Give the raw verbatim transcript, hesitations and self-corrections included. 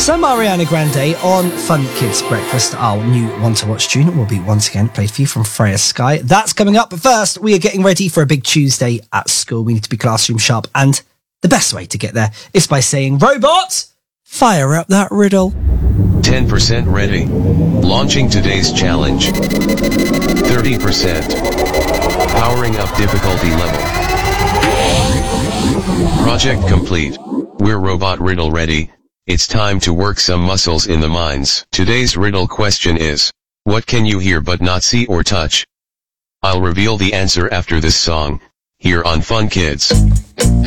Some Ariana Grande on Fun Kids Breakfast. Our new One to Watch tune will be once again played for you from Freya Sky. That's coming up, but first we are getting ready for a big Tuesday at school. We need to be classroom sharp, and the best way to get there is by saying, Robot, fire up that riddle. ten percent ready. Launching today's challenge. thirty percent. Powering up difficulty level. Project complete. We're robot riddle ready. It's time to work some muscles in the minds. Today's riddle question is, what can you hear but not see or touch? I'll reveal the answer after this song, here on Fun Kids.